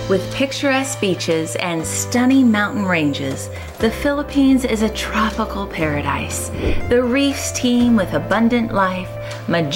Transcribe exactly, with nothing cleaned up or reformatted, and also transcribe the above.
With picturesque beaches and stunning mountain ranges, the Philippines is a tropical paradise. The reefs teem with abundant life,